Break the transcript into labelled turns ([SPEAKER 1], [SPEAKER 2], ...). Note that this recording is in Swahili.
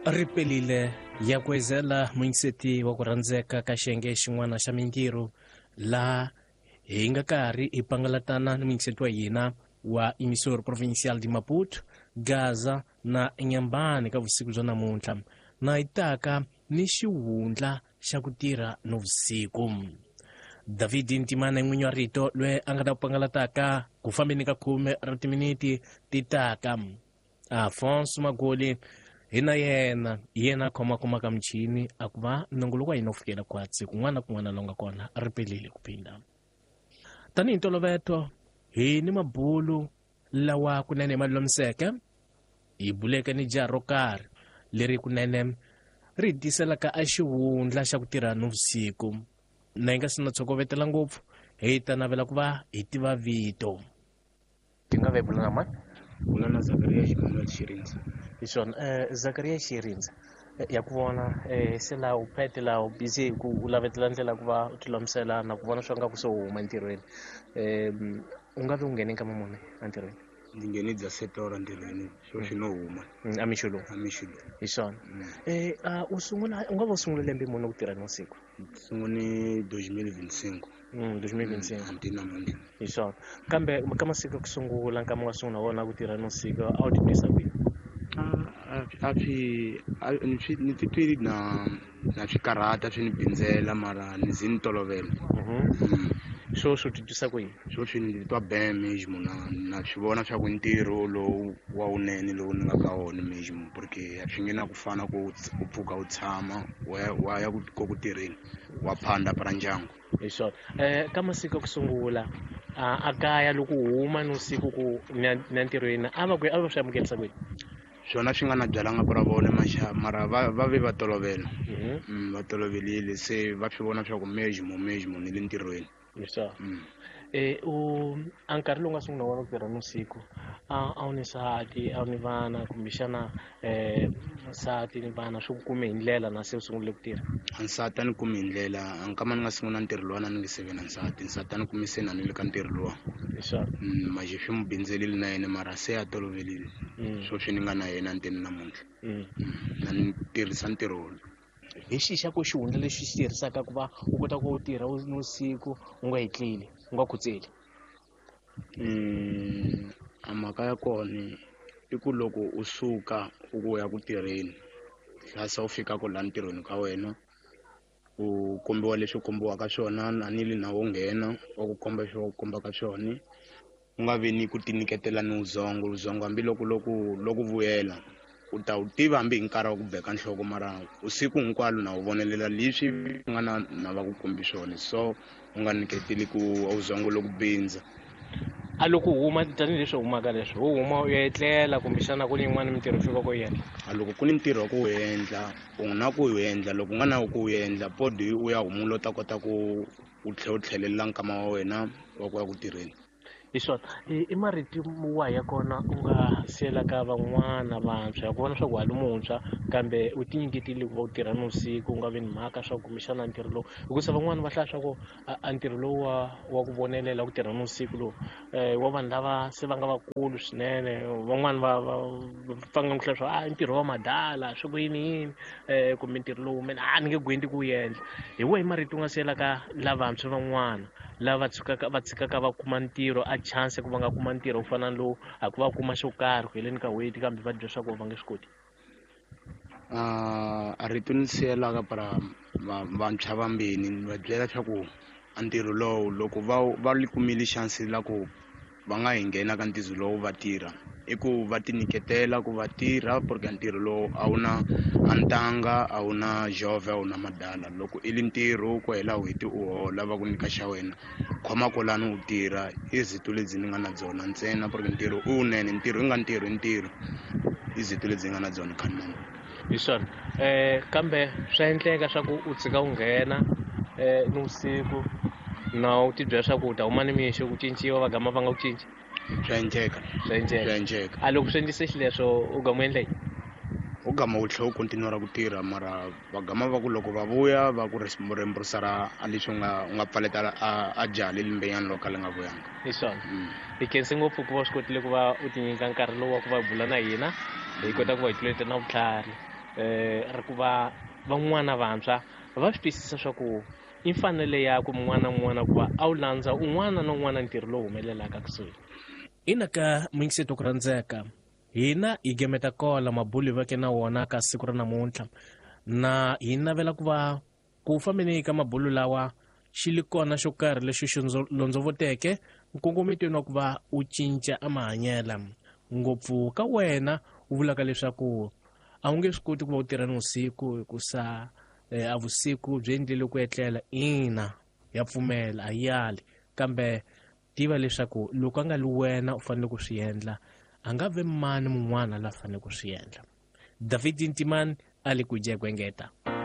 [SPEAKER 1] ripelile ya kwezela muingiseti wa ku rhandzeka ka xiyenge xin'wana xa mintirho laha hi nga karhi hi pangalatana ni muingiseti wa hina wa emisori provincial di Maputo, Gaza na Nyambani ka vusiku bya namuntlha na hitaka ni xihundla xa ku tirha no vusiku. David Ntimana n'winyi wa rito loyi a nga ta pangalataka ku fambeni ka 10 ra timiniti titaka. Afonso Magoli hina yena khoma ka mchini a ku va nongolo wa hina u fikela kwatsi kun'wana na kun'wana la nga kona a ripelile ku phinda. Tanihi ntolovelo hi ni mabulu lawa kunene ma lulamiseke hi buleke ni jaha ro karhi leri kunene ri tiselaka a xihundla xa ku tirha no vusiku na hi nga si na tshokovetela ngopfu hi ta navela ku va hi tiva vito. Ti nga vebula na mani?
[SPEAKER 2] Vula na Zakaria Xirindza.
[SPEAKER 1] Hi swona Zakaria Xirindza ya ku vona se laha u phete laha u busy ku u lavetela ndlela ku va u tilulamisela na ku vona swa nga ku se u huma entirhweni. U nga vi u nghene ka mamune entirhweni?
[SPEAKER 2] Ndzi nghene dza 7 ora ntirhweni xo no huma
[SPEAKER 1] amixolo hi swona. U nga va u sungule lembe mune ku tirha nivusiku?
[SPEAKER 2] Sungune 2025
[SPEAKER 1] 2025
[SPEAKER 2] namuntlha.
[SPEAKER 1] hi swona. Kambe ka masiku ku sungula nkama nga sungula wona ku tirha nivusiku a wu timisa kwini?
[SPEAKER 2] Ni titwile na swikarhata swi ni bindzela mara ni zi ni tolovela.
[SPEAKER 1] Swo titwisa ku yini?
[SPEAKER 2] Swo swi ni twa bem mesmo na swi vona swa ku ntirho lowu wa unene lowu ni nga ka wona mesmo porque a swi nge na ku fana ku u pfuka u tshama wa ya ku tirheni wa phanda para ndyangu.
[SPEAKER 1] Hi swona. Ka masiku ku sungula a kaya loko u huma nivusiku ku na ntirhweni a va swi amukelisa kwini?
[SPEAKER 2] Swona swi nga na byalanga para vona mara va ve va tolovela. Va toloverile se va swi vona swa ku mesmo ni le ntirhweni.
[SPEAKER 1] Hi swona. A nkarhi lowu nga sungula wona ku tirha nivusiku a wu ni nsati a wu ni vana kumbexana nsati ni vana swi ku kume hi ndlela na se u sungule ku tirha?
[SPEAKER 2] Nsati a ni kumi hi ndlela ankama ni nga sungula ntirho luwa na ni nge se ve na nsati a ni kumi se na ni le ka ntirho luwa.
[SPEAKER 1] Hi swona.
[SPEAKER 2] Maje swi mu bindzelile na yena mara se a toloverile swo swi ni nga na yena ntini namuntlha na ni tirhisa ntirho.
[SPEAKER 1] Hi xi xa ku xihundla lexi xi tirhisaka ku va u kota ku tirha nivusiku u nga hetleli u nga kutseli?
[SPEAKER 2] A mhaka ya kona i ku loko u suka u ya ku tirheni hlasa u fika ku laha ntirhweni ka wena u kombiwa leswi kombiwaka swona anile na wo nghena wa ku komba xo kombaka swona u nga vi ni ku tinyiketela ni uzongo hambi loko vuyela u ta u tiva hambi hi nkarhi wa ku beka nhloko mara usiku hinkwalo na u vonelela leswi nga na va ku kombi swona so u nga nyiketeli ku uzongo loko bindza.
[SPEAKER 1] A loko u huma tanihileswi u humaka leswi u huma u ya etlela kumbexana ku ni yin'wana mintirho fika ku yi endla?
[SPEAKER 2] A loko ku ni ntirho wa ku wu endla u na ku wu endla loko u nga na ku wu endla podi u ya humula u ta kota ku u tlhelelela nkama wa wena wa ku ya ku tirheni.
[SPEAKER 1] Hi swona. I marito wa ya kona u nga siyela ka van'wana vantshwa ya ku vona swa ku hali muntshwa kambe u tinyiketile ku va u tirha nivusiku u nga vi ni mhaka swa ku kumbexana ntirho lowu hikusa van'wana va hlaya swa ku a ntirho lowu wa ku vonelela ku tirha nivusiku lowu wa vanhu lava se va nga vakulu swinene van'wana va pfanga ku hlaya swa ntirho wa madala swi ku yini kumbe ntirho lowu mena ni nge gwendi ku wu endla. Hi wihi marito u nga siyela ka lavantshwa van'wana lava va tshikaka va kuma ntirho a chance ku va nga kuma ntirho ku fana na lowu a ku va kuma xo karhi ku heleni ka n'hweti kambe va dya swa ku va nge swi koti?
[SPEAKER 2] A rito ni siyelaka para vantshwa vambirhi ni va byela swa ku a ntirho lowu loko va li kumile chance la ku va nga hi nghena ka ntirho lowu va tirha i ku va tinyiketela ku va tirha porque ntirho lowu a wu na antanga a wu na jove a wu na madala. Loko i li ntirho ku hela n'hweti u hola va ku nyika xa wena khoma kolani u tirha i zito lebyi ni nga na byona ntsena porque ntirho u wunene ntirho i nga ntirho i ntirho i zito lebyi nga na byona khanani.
[SPEAKER 1] Hi swona. Kambe swa endleka swa ku u tshika u nghena nivusiku na u tibyela swa ku u ta huma nimixo ku cinciwa va gama va nga ku cinci?
[SPEAKER 2] Swa endleka.
[SPEAKER 1] A loko swi endlise xileswo u ga mu endla yini?
[SPEAKER 2] U gama u tlhela u kontinua ku tirha mara va gama va ku loko va vuya va ku rembursara a leswi u nga pfaleta a jaha le limbenyana lo ka li nga vuyanga.
[SPEAKER 1] Hi swona. Hi khense ngopfu ku va swi kotile ku va u tinyika nkarhi lowu wa ku va bula na hina hi kota ku va hi tluleta na vutlhari. ri ku va van'wana vantshwa va swi twisisa swa ku i mfanelo ya ku mun'wana na mun'wana ku va a wu landza un'wana na un'wana ntirho lowu humelelaka kusuhi. Ina ka muyingiseti ku rhandzeka, hina hi gemeta kola mabulu hi veke na wona ka siku ra namuntlha, na hi navela ku va ku fambeni ka mabulu lawa xi li kona xo karhi lexi xi londzovoteke nkongometweni wa ku va u cinca mahanyela, ngopfu ka wena u vulaka leswaku a wu nge swi koti ku va u tirha ni vusiku hikusa a vusiku byi endlile ku etlela. Ina ya pfumela, a yali, kambe tiva leswaku loko a nga li wena u fanele ku swi endla, a nga ve mani mun'wana la fanele ku swi endla. David Ntimani a le ku jegwengeta.